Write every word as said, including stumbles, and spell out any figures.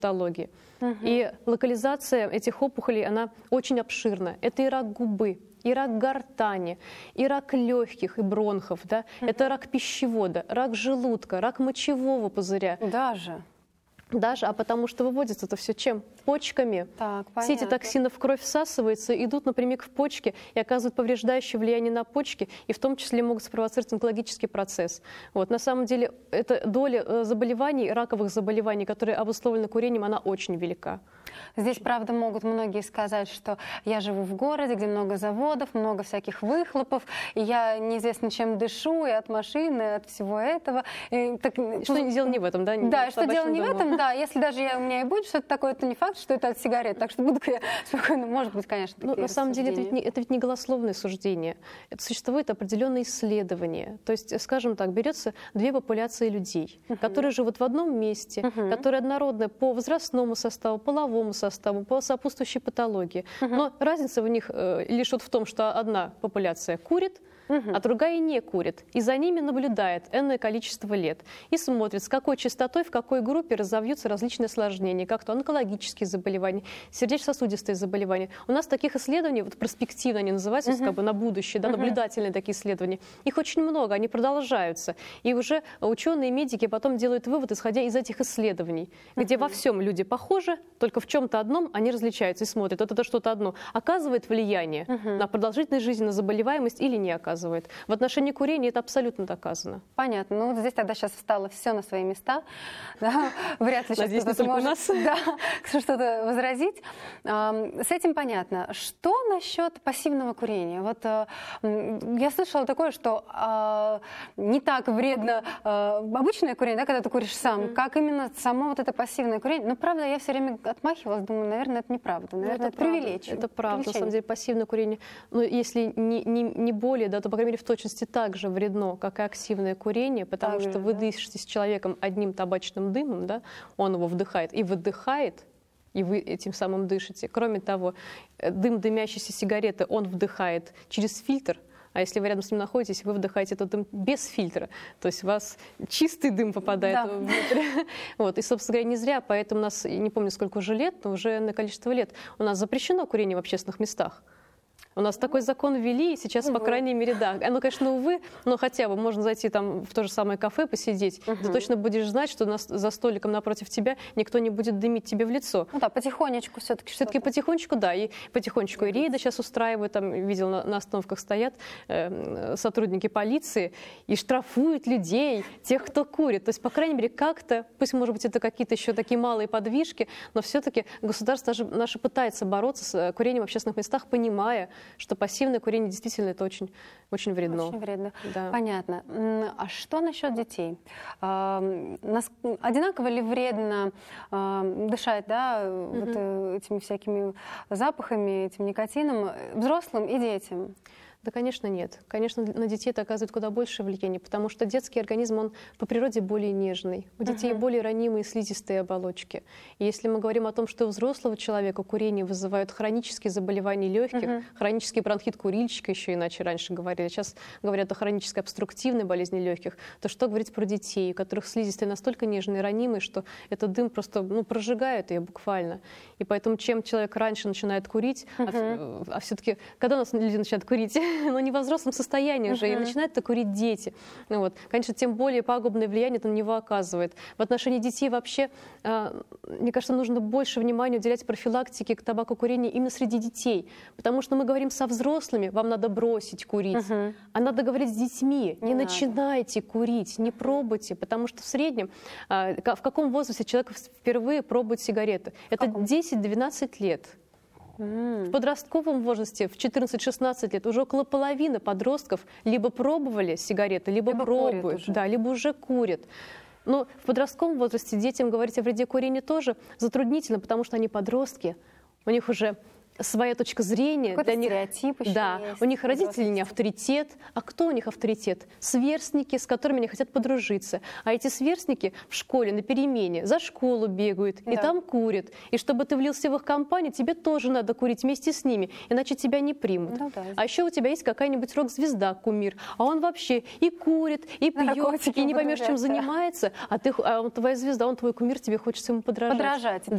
патологии. Угу. И локализация этих опухолей, она очень обширна. Это и рак губы, и рак гортани, и рак легких, и бронхов, да? Угу. Это рак пищевода, рак желудка, рак мочевого пузыря. Даже? Даже, а потому что выводится это все чем? Почками. Так, все эти токсины в кровь всасываются, идут напрямик в почки и оказывают повреждающее влияние на почки, и в том числе могут спровоцировать онкологический процесс. Вот. На самом деле, эта доля заболеваний, раковых заболеваний, которые обусловлены курением, она очень велика. Здесь, правда, могут многие сказать, что я живу в городе, где много заводов, много всяких выхлопов, и я неизвестно чем дышу, и от машины, и от всего этого. И, так, что дело не в этом, да? Да, что дело не в этом, да. Если даже я, у меня и будет что-то такое, то не факт, что это от сигарет. Так что буду я спокойно, может быть, конечно, такие ну, на самом деле, это ведь, не, это ведь не голословное суждение. Это существует определенное исследование. То есть, скажем так, берется две популяции людей, uh-huh. которые живут в одном месте, uh-huh. которые однородны по возрастному составу, половому составу, по сопутствующей патологии. Uh-huh. Но разница в них э, лишь вот в том, что одна популяция курит, Uh-huh. а другая не курит. И за ними наблюдает энное количество лет. И смотрит, с какой частотой, в какой группе разовьются различные осложнения, как то онкологические заболевания, сердечно-сосудистые заболевания. У нас таких исследований, вот перспективно они называются, uh-huh. как бы на будущее, да, наблюдательные uh-huh. такие исследования. Их очень много, они продолжаются. И уже ученые и медики потом делают вывод, исходя из этих исследований, uh-huh. где во всем люди похожи, только в чем-то одном они различаются и смотрят, вот это что-то одно оказывает влияние uh-huh. на продолжительность жизни, на заболеваемость или не оказывает. В отношении курения это абсолютно доказано. Понятно. Ну, вот здесь тогда сейчас встало все на свои места. Да? Вряд ли сейчас кто-то сможет нас... да, что-то возразить. С этим понятно. Что насчет пассивного курения? Вот я слышала такое, что не так вредно обычное курение, да, когда ты куришь сам, mm-hmm. как именно само вот это пассивное курение. Но, правда, я все время отмахивалась, думаю, наверное, это неправда. Наверное, это, это привилегия. Это правда. На самом деле, пассивное курение, ну, если не, не, не более, да, то, по крайней мере, в точности так же вредно, как и активное курение, потому так что же, вы да? дышите с человеком одним табачным дымом, да, он его вдыхает и выдыхает, и вы этим самым дышите. Кроме того, дым дымящейся сигареты он вдыхает через фильтр, а если вы рядом с ним находитесь, вы вдыхаете этот дым без фильтра. То есть у вас чистый дым попадает да. внутрь. Вот. И, собственно говоря, не зря, поэтому у нас, не помню, сколько уже лет, но уже на количество лет, у нас запрещено курение в общественных местах. У нас такой закон ввели, и сейчас, угу. по крайней мере, да. Ну, конечно, увы, но хотя бы можно зайти там в то же самое кафе, посидеть. Угу. Ты точно будешь знать, что на, за столиком напротив тебя никто не будет дымить тебе в лицо. Ну да, потихонечку все-таки. Все-таки потихонечку, да. И потихонечку и рейды сейчас устраивают. Там, видел, на, на остановках стоят э, сотрудники полиции и штрафуют людей, тех, кто курит. То есть, по крайней мере, как-то, пусть, может быть, это какие-то еще такие малые подвижки, но все-таки государство даже наше пытается бороться с курением в общественных местах, понимая, что пассивное курение действительно это очень, очень вредно. Очень вредно. Да. Понятно. А что насчет детей? Одинаково ли вредно дышать, да, угу. вот этими всякими запахами, этим никотином взрослым и детям? Да, конечно, нет. Конечно, на детей это оказывает куда больше влияния, потому что детский организм, он по природе более нежный. У детей uh-huh. более ранимые слизистые оболочки. И если мы говорим о том, что у взрослого человека курение вызывает хронические заболевания легких, uh-huh. хронический бронхит курильщика, еще иначе раньше говорили, сейчас говорят о хронической обструктивной болезни легких, то что говорить про детей, у которых слизистые настолько нежные и ранимые, что этот дым просто ну, прожигает ее буквально. И поэтому чем человек раньше начинает курить, uh-huh. а, а все-таки, когда у нас люди начинают курить? Но не во взрослом состоянии уже, uh-huh. и начинают это курить дети. Ну, вот. Конечно, тем более пагубное влияние это на него оказывает. В отношении детей вообще, э, мне кажется, нужно больше внимания уделять профилактике к табакокурению именно среди детей. Потому что мы говорим со взрослыми, вам надо бросить курить. Uh-huh. А надо говорить с детьми, не, не начинайте курить, не пробуйте. Потому что в среднем, э, в каком возрасте человек впервые пробует сигареты? Это десять-двенадцать лет. В подростковом возрасте, в четырнадцать-шестнадцать лет, уже около половины подростков либо пробовали сигареты, либо, либо пробуют, да, либо уже курят. Но в подростковом возрасте детям говорить о вреде курения тоже затруднительно, потому что они подростки, у них уже своя точка зрения. Какой-то стереотип еще да, есть. У них родители не авторитет. А кто у них авторитет? Сверстники, с которыми они хотят подружиться. А эти сверстники в школе на перемене за школу бегают да. и там курят. И чтобы ты влился в их компанию, тебе тоже надо курить вместе с ними, иначе тебя не примут. Ну, да. А еще у тебя есть какая-нибудь рок-звезда, кумир, а он вообще и курит, и пьет, и не поймешь, чем занимается, а, ты, а он твоя звезда, он твой кумир, тебе хочется ему подражать. Подражать. Да.